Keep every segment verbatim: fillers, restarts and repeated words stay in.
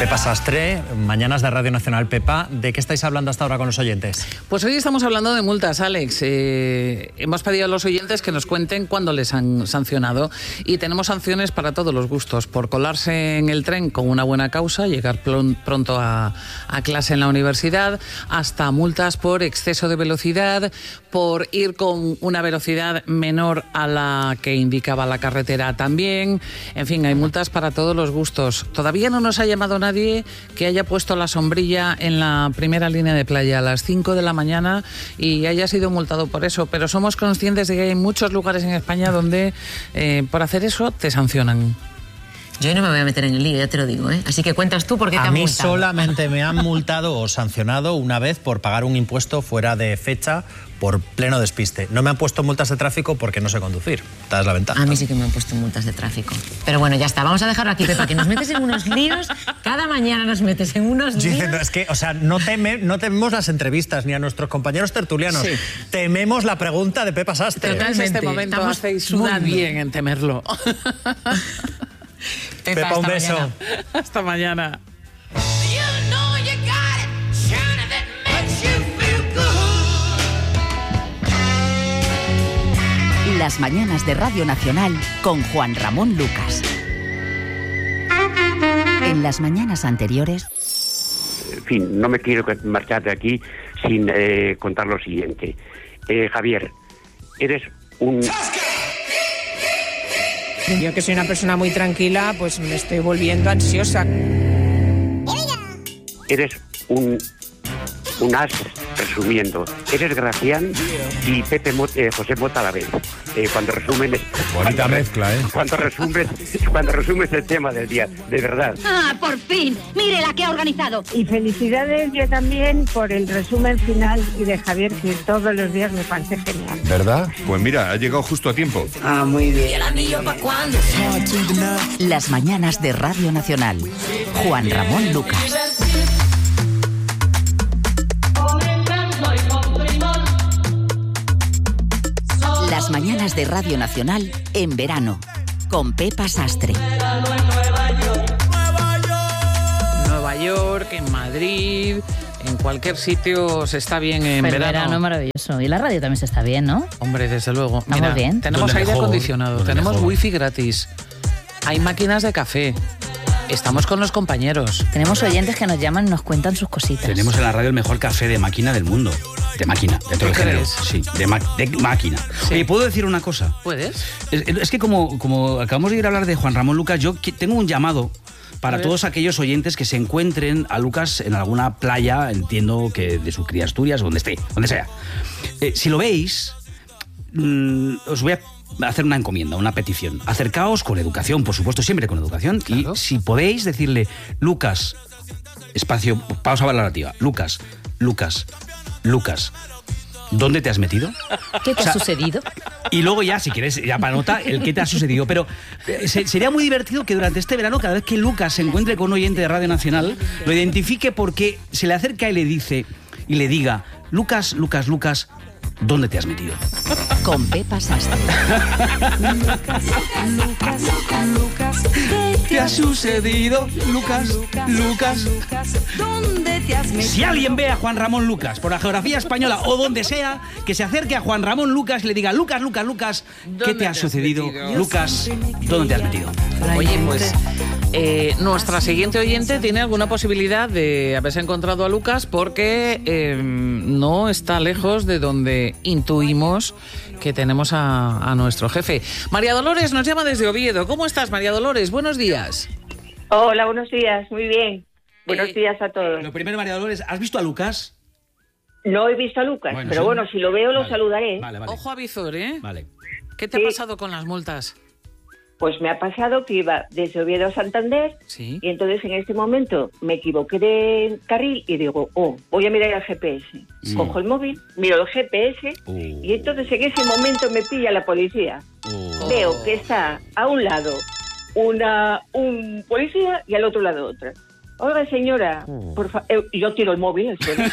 Pepa Sastre, Mañanas de Radio Nacional. Pepa, ¿de qué estáis hablando hasta ahora con los oyentes? Pues hoy estamos hablando de multas, Alex. Eh, hemos pedido a los oyentes que nos cuenten cuándo les han sancionado y tenemos sanciones para todos los gustos. Por colarse en el tren con una buena causa, llegar pronto a, a clase en la universidad, hasta multas por exceso de velocidad, por ir con una velocidad menor a la que indicaba la carretera también. En fin, hay multas para todos los gustos. Todavía no nos ha llamado nadie que haya puesto la sombrilla en la primera línea de playa a las cinco de la mañana y haya sido multado por eso, pero somos conscientes de que hay muchos lugares en España donde eh, por hacer eso te sancionan. Yo no me voy a meter en el lío, ya te lo digo, ¿eh? Así que cuentas tú por qué te han multado. A mí solamente me han multado o sancionado una vez por pagar un impuesto fuera de fecha por pleno despiste. No me han puesto multas de tráfico porque no sé conducir. Esta es la ventaja. A mí sí que me han puesto multas de tráfico. Pero bueno, ya está. Vamos a dejarlo aquí, Pepa, que nos metes en unos líos. Cada mañana nos metes en unos líos. Diciendo, es que, o sea, no, teme, no tememos las entrevistas ni a nuestros compañeros tertulianos. Sí. Tememos la pregunta de Pepa Sastre. Totalmente. En este momento Estamos hacéis sudar bien en temerlo. Pepa, Pepa, un beso. Mañana. Hasta mañana. Las mañanas de Radio Nacional con Juan Ramón Lucas. En las mañanas anteriores... En fin, no me quiero marchar de aquí sin eh, contar lo siguiente. Eh, Javier, eres un... Yo que soy una persona muy tranquila, pues me estoy volviendo ansiosa. Eres un... un as, resumiendo. Eres Gracián y Pepe Mo, eh, José Mota a la vez. Eh, cuando resumen... Bonita mezcla, ¿eh? Cuando resumes, cuando resumes el tema del día, de verdad. ¡Ah, por fin! ¡Mire la que ha organizado! Y felicidades yo también por el resumen final y de Javier, que todos los días me parece genial. ¿Verdad? Pues mira, ha llegado justo a tiempo. Ah, muy bien. ¿Y el anillo para cuándo? Las mañanas de Radio Nacional. Juan Ramón Lucas. Las mañanas de Radio Nacional en verano, con Pepa Sastre. Nueva York, en Madrid, en cualquier sitio se está bien en Pero verano. verano maravilloso. Y la radio también se está bien, ¿no? Hombre, desde luego. Estamos Mira, bien. tenemos ¿Dónde aire mejor? acondicionado, ¿Dónde tenemos mejor? wifi gratis, hay máquinas de café, estamos con los compañeros. Tenemos oyentes que nos llaman y nos cuentan sus cositas. Tenemos en la radio el mejor café de máquina del mundo. De máquina, de todo el género. crees? Sí, de, ma- de máquina. Sí. Oye, ¿puedo decir una cosa? ¿Puedes? Es, es que como, como acabamos de ir a hablar de Juan Ramón Lucas, yo que- tengo un llamado para todos aquellos oyentes que se encuentren a Lucas en alguna playa, entiendo que de su cría Asturias, donde esté, donde sea. Eh, si lo veis, mmm, os voy a hacer una encomienda, una petición. Acercaos con educación, por supuesto, siempre con educación. Claro. Y si podéis decirle, Lucas, espacio, pausa valorativa, Lucas, Lucas, Lucas, ¿dónde te has metido? ¿Qué te O sea, ha sucedido? Y luego ya, si quieres, ya para nota, el qué te ha sucedido. Pero eh, se, sería muy divertido que durante este verano, cada vez que Lucas se encuentre con un oyente de Radio Nacional, lo identifique porque se le acerca y le dice, y le diga, Lucas, Lucas, Lucas, ¿dónde te has metido? Con Pepa Sastre. Lucas, Lucas, Lucas, ¿qué te ha sucedido? Lucas, Lucas, ¿Dónde te has metido? si alguien ve a Juan Ramón Lucas por la geografía española o donde sea, que se acerque a Juan Ramón Lucas y le diga, Lucas, Lucas, Lucas, ¿qué te ha sucedido? Lucas, ¿dónde te has metido? Oye, pues eh, nuestra siguiente oyente tiene alguna posibilidad de haberse encontrado a Lucas porque eh, no está lejos de donde intuimos que tenemos a, a nuestro jefe. María Dolores nos llama desde Oviedo. ¿Cómo estás, María Dolores? Buenos días. Hola, buenos días, muy bien. Buenos Eh, días a todos. Lo primero, María Dolores, ¿has visto a Lucas? No he visto a Lucas, Bueno, pero sí. bueno, si lo veo lo Vale. saludaré. Vale, vale. Ojo a visor, ¿eh? Vale. ¿Qué te Sí. ha pasado con las multas? Pues me ha pasado que iba desde Oviedo a Santander Sí. y entonces en este momento me equivoqué de carril y digo, oh, voy a mirar el G P S. Sí. Cojo el móvil, miro el G P S Oh. y entonces en ese momento me pilla la policía. Oh. Veo que está a un lado una un policía y al otro lado otra. Oiga, señora, por fa... eh, yo tiro el móvil al suelo.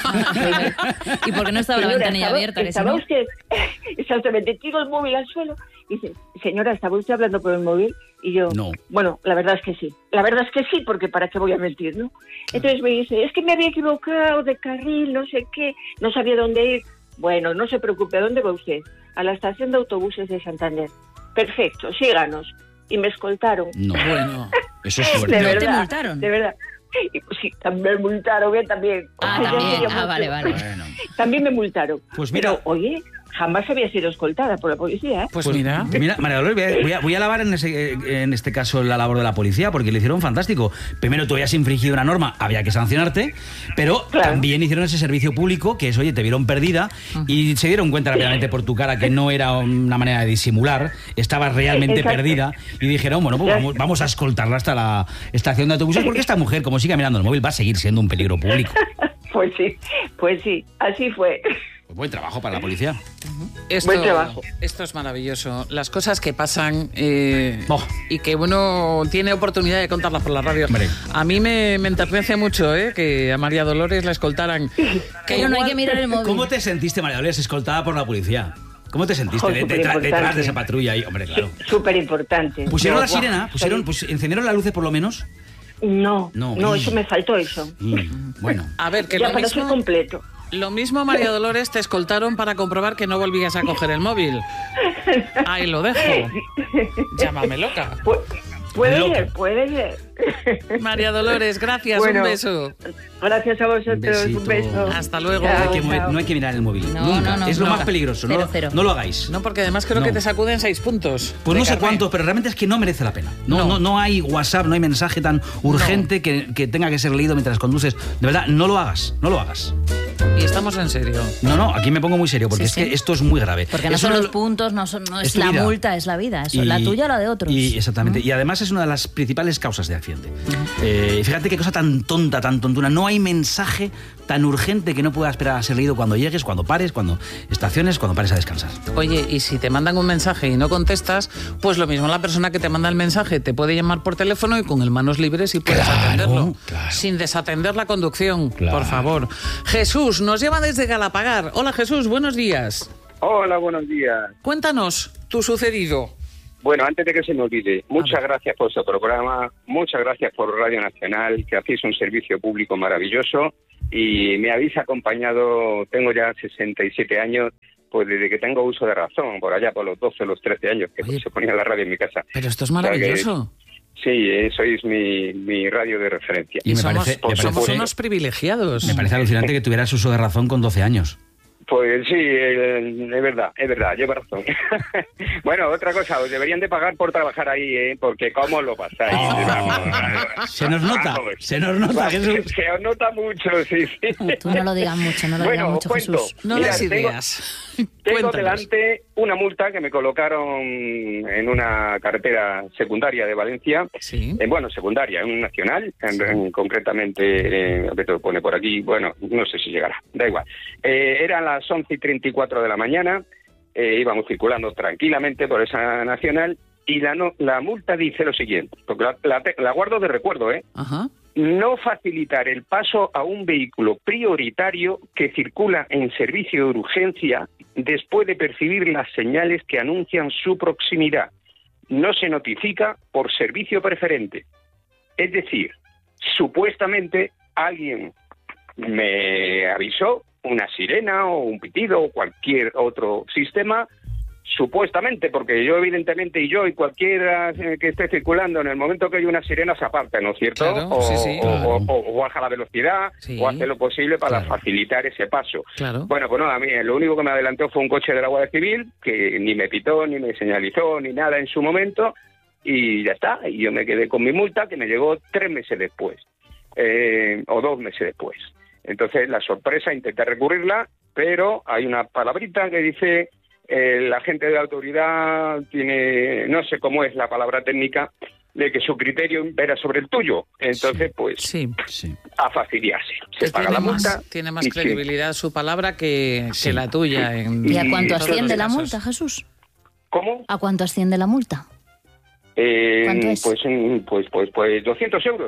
¿Y por qué no estaba la Señora, ventanilla ¿estaba, abierta? Que si ¿estaba no? usted? Exactamente, tiro el móvil al suelo. Y dice, señora, ¿estaba usted hablando por el móvil? Y yo, no. Bueno, la verdad es que sí. La verdad es que sí, porque ¿para qué voy a mentir, no? Entonces me dice, es que me había equivocado de carril, no sé qué, no sabía dónde ir. Bueno, no se preocupe, ¿a dónde va usted? A la estación de autobuses de Santander. Perfecto, síganos. Y me escoltaron. No, bueno, eso es fuerte. De ¿No verdad, te multaron? de verdad. Y, pues, sí, también me multaron, ¿eh? También. Ah, Ya también. quería Ah, mucho. vale, vale. Bueno. También me multaron. Pues mira- Pero, oye, jamás había sido escoltada por la policía, ¿eh? Pues, mira. Mira, María Dolores, voy a, voy a- voy a alabar en, ese, en este caso la labor de la policía, porque le hicieron fantástico. Primero, tú habías infringido una norma, había que sancionarte, pero Claro. también hicieron ese servicio público, que es, oye, te vieron perdida y se dieron cuenta rápidamente por tu cara que no era una manera de disimular, estabas realmente Exacto. perdida y dijeron, bueno, pues vamos, vamos a escoltarla hasta la estación de autobuses, porque esta mujer, como siga mirando el móvil, va a seguir siendo un peligro público. Pues sí, pues sí, así fue. Pues buen trabajo para la policía. Esto, Buen trabajo. esto es maravilloso. Las cosas que pasan eh, Oh. y que uno tiene oportunidad de contarlas por la radio. Hombre. A mí me, me enternece mucho ¿eh? que a María Dolores la escoltaran. Pero no hay igual- que mirar el móvil. ¿Cómo te sentiste, María Dolores, escoltada por la policía? ¿Cómo te sentiste Oh, de- detrás, superimportante. detrás de esa patrulla ahí? Hombre, claro. Súper importante. ¿Pusieron Yo, la buah, sirena? ¿Pusieron, pues, ¿Encendieron las luces por lo menos? No, No, no, y- eso me faltó eso. Mm, bueno. A ver, que Ya lo para ser mismo, completo. lo mismo, María Dolores, te escoltaron para comprobar que no volvías a coger el móvil. Ahí lo dejo. Llámame loca. Pu- puede Loco. ser, puede ser. María Dolores, gracias, Bueno, un beso. Gracias a vosotros, Besito. un beso. Hasta luego. No hay, Chao, que, mo- chao. no hay que mirar el móvil. No, Nunca. no, no, es lo no. más peligroso. Cero, no, cero. no lo hagáis. No, porque además creo No. que te sacuden seis puntos. Pues de no sé carné. cuántos, pero realmente es que no merece la pena. No, No. no. no hay WhatsApp, no hay mensaje tan urgente que, que tenga que ser leído mientras conduces. De verdad, no lo hagas, no lo hagas. Y estamos en serio. No, no, aquí me pongo muy serio porque Sí, es que sí. esto es muy grave. Porque no Eso son no los lo- puntos, no, son, no es, es tu la vida. multa, es la vida. Eso, Y- la tuya o la de otros. Y, exactamente. Y además es una de las principales causas de accidente. Eh, fíjate qué cosa tan tonta, tan tontuna. No hay mensaje tan urgente que no pueda esperar a ser leído cuando llegues, cuando pares, cuando estaciones, cuando pares a descansar. Oye, y si te mandan un mensaje y no contestas, pues lo mismo la persona que te manda el mensaje te puede llamar por teléfono y con el manos libres y puedes Claro, atenderlo. claro. Sin desatender la conducción, Claro. por favor. Jesús nos lleva desde Galapagar. Hola Jesús, buenos días. Hola, buenos días. Cuéntanos tu sucedido. Bueno, antes de que se me olvide, muchas gracias por su programa, muchas gracias por Radio Nacional, que hacéis un servicio público maravilloso y me habéis acompañado, tengo ya sesenta y siete años, pues desde que tengo uso de razón, por allá por los doce, los trece años que Oye, se ponía la radio en mi casa. Pero esto es O sea que- maravilloso. Sí, eh, sois mi, mi radio de referencia. Y me somos parece- me somos parece- unos privilegiados. Me parece alucinante que tuvieras uso de razón con doce años. Pues sí, eh, es verdad, es verdad, lleva razón. Bueno, otra cosa, os deberían de pagar por trabajar ahí, ¿eh? Porque cómo lo pasáis. Vamos. Se nos nota, Vamos. se nos nota, Jesús. Se os nota mucho, sí, sí. Tú no lo digas mucho, no lo Bueno, digas mucho, os cuento. Jesús. No Mira, des tengo- ideas. Tengo Cuéntanos. delante una multa que me colocaron en una carretera secundaria de Valencia. Sí. Eh, bueno, secundaria, en un nacional, en- en- concretamente, eh, que te lo pone por aquí, bueno, no sé si llegará, da igual. Eh, eran las once y treinta y cuatro de la mañana, eh, íbamos circulando tranquilamente por esa nacional y la, no, la multa dice lo siguiente, porque la, la, la guardo de recuerdo, ¿eh? Ajá. No facilitar el paso a un vehículo prioritario que circula en servicio de urgencia después de percibir las señales que anuncian su proximidad. No se notifica por servicio preferente. Es decir, supuestamente alguien me avisó, una sirena o un pitido o cualquier otro sistema, supuestamente, porque yo evidentemente y yo y cualquiera eh, que esté circulando en el momento que hay una sirena se aparta, ¿no es cierto? Claro, o, sí, sí. o- Claro. o- o- o baja la velocidad Sí. o hace lo posible para Claro. facilitar ese paso. Claro. Bueno, pues no, a mí lo único que me adelantó fue un coche de la Guardia Civil que ni me pitó, ni me señalizó, ni nada en su momento y ya está. Y yo me quedé con mi multa que me llegó tres meses después eh, o dos meses después. Entonces la sorpresa, intenté recurrirla, pero hay una palabrita que dice eh, la agente de la autoridad tiene, no sé cómo es la palabra técnica, de que su criterio impera sobre el tuyo. Entonces, pues, Sí. Sí. a fastidiarse. Se Que paga tiene, la multa. más, tiene más y sí. credibilidad su palabra que, Sí. que la tuya. En, ¿Y a cuánto en todos asciende los la casos. multa, Jesús? ¿Cómo? ¿A cuánto asciende la multa? Eh, ¿Cuánto es? Pues, mm, pues, pues, pues doscientos euros.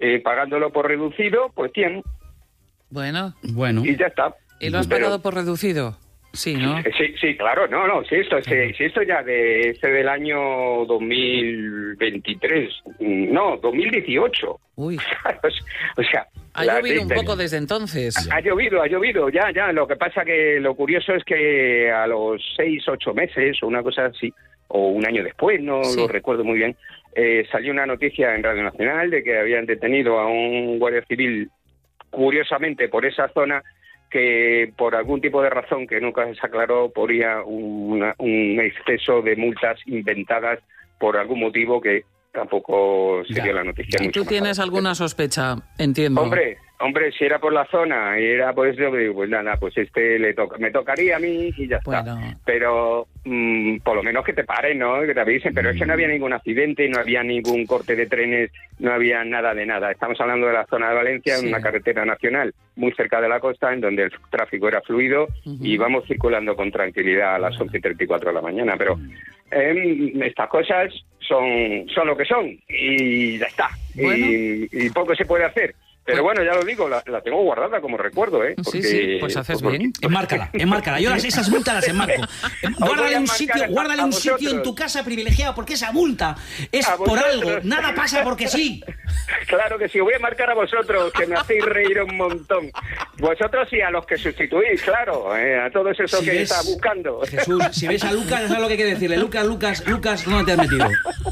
eh, pagándolo por reducido, pues cien. Bueno. Bueno. Y ya está. ¿Y lo has Pero- pagado por reducido? Sí, ¿no? Sí, sí, claro, no, no, sí, esto, sí, sí, esto ya de ese del año dos mil veintitrés, no, dos mil dieciocho. Uy. O sea, Ha la- llovido un de- poco desde entonces. Ha llovido, ha llovido, ya, ya. Lo que pasa que lo curioso es que a los seis, ocho meses o una cosa así, o un año después, no Sí. lo recuerdo muy bien, eh, salió una noticia en Radio Nacional de que habían detenido a un guardia civil, curiosamente por esa zona, que por algún tipo de razón que nunca se aclaró ponía una- un exceso de multas inventadas por algún motivo que tampoco se dio la noticia mucho ¿Tú más. tienes alguna sospecha? Entiendo. Hombre, hombre, si era por la zona y era pues yo digo, pues nada, pues este le toca, me tocaría a mí y ya está. Pero mm, por lo menos que te paren, ¿no? Que te avisen, pero es que no había ningún accidente, no había ningún corte de trenes, no había nada de nada. Estamos hablando de la zona de Valencia, Sí. una carretera nacional muy cerca de la costa, en donde el tráfico era fluido y vamos circulando con tranquilidad a las once y treinta y cuatro de la mañana. Pero eh, estas cosas son, son lo que son y ya está. Bueno. Y, y poco se puede hacer. Pero bueno, ya lo digo, la, la tengo guardada como recuerdo, ¿eh? Sí, sí, pues haces porque- bien. Enmárcala, enmárcala. Yo las, esas multas las enmarco. Os voy Guárdale a un enmarcar sitio, a- guárdale a un sitio en vosotros. tu casa privilegiado, porque esa multa es A por vosotros. algo. Nada pasa porque sí. Claro que sí, voy a marcar a vosotros, que me hacéis reír un montón. Vosotros y a los que sustituís, claro, eh, a todos esos Si que ves- está buscando. Jesús, si ves a Lucas, ya sabes lo que hay que decirle. Lucas, Lucas, Lucas, ¿dónde te has metido?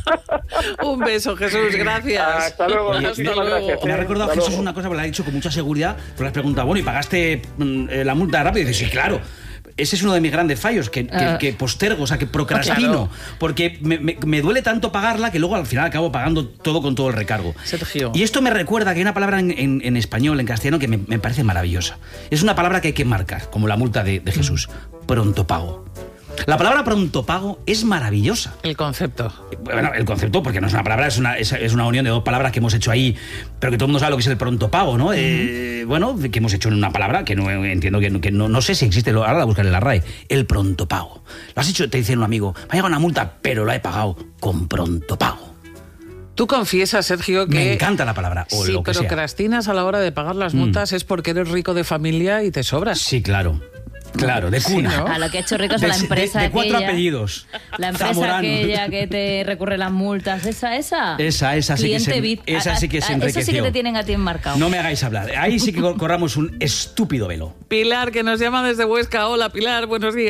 Un beso, Jesús, gracias. Hasta luego, Oye, Hasta me- luego. Me ha recordado Hasta Jesús luego. una cosa, porque le ha dicho con mucha seguridad. Tú le has preguntado, bueno, ¿y pagaste mm, eh, la multa rápido? Y dice, sí, claro. Ese es uno de mis grandes fallos, que, que, Ah. que postergo, o sea, que procrastino. Porque me, me- me duele tanto pagarla que luego al final acabo pagando todo con todo el recargo. Sergio. Y esto me recuerda que hay una palabra en, en- en español, en castellano, que me, me parece maravillosa. Es una palabra que hay que marcar, como la multa de, de Jesús. Pronto pago. La palabra pronto pago es maravillosa. El concepto. Bueno, el concepto, porque no es una palabra, es una, es, es una unión de dos palabras que hemos hecho ahí, pero que todo el mundo sabe lo que es el pronto pago, ¿no? Eh, bueno, que hemos hecho en una palabra que no entiendo, que, no, que no, no sé si existe, lo- ahora la buscaré en la R A E. El pronto pago. Lo has hecho, te dice un amigo, me ha llegado una multa, pero la he pagado con pronto pago. Tú confiesas, Sergio, que... Me encanta la palabra, o si lo que sea. procrastinas a la hora de pagar las multas es porque eres rico de familia y te sobras. Sí, claro. Claro, de Sí, cuna. ¿no? A lo que ha hecho rico es a la De- de- empresa de cuatro aquella- apellidos. La empresa Zamorano. aquella que te recurre las multas, esa, esa. Esa, esa sí que Cliente se- V I P. esa A- sí que se a- Eso sí que enriqueció. te tienen a ti enmarcado. No me hagáis hablar. Ahí sí que corramos un estúpido velo. Pilar, que nos llama desde Huesca. Hola, Pilar, buenos días.